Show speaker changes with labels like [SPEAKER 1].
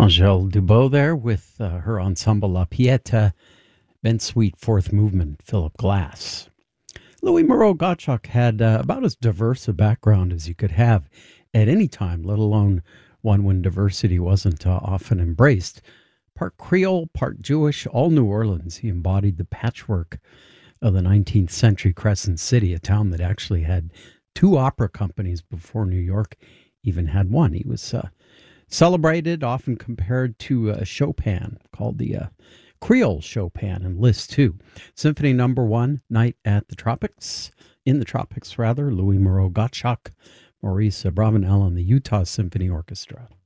[SPEAKER 1] Angèle Dubot there with her ensemble La Pieta, Ben Sweet, Fourth Movement, Philip Glass. Louis Moreau Gottschalk had about as diverse a background as you could have at any time, let alone one when diversity wasn't often embraced. Part Creole, part Jewish, all New Orleans. He embodied the patchwork of the 19th century Crescent City, a town that actually had two opera companies before New York even had one. He was celebrated, often compared to Chopin, called the Creole Chopin in Liszt 2. Symphony Number 1, Night at the Tropics, in the Tropics rather, Louis Moreau Gottschalk, Maurice Abravanel and the Utah Symphony Orchestra.